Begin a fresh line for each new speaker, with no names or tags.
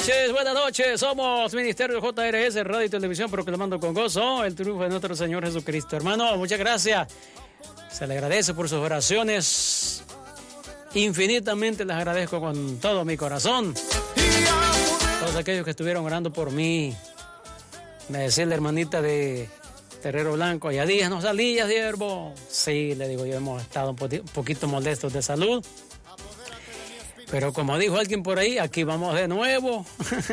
buenas noches. Somos Ministerio JRS, Radio y Televisión, proclamando con gozo el triunfo de nuestro Señor Jesucristo. Hermano, muchas gracias. Se le agradece por sus oraciones. Infinitamente les agradezco con todo mi corazón. Todos aquellos que estuvieron orando por mí. Me decía la hermanita de Terrero Blanco, ya días no salías, siervo. Sí, le digo, yo hemos estado un poquito molestos de salud. Pero como dijo alguien por ahí, aquí vamos de nuevo.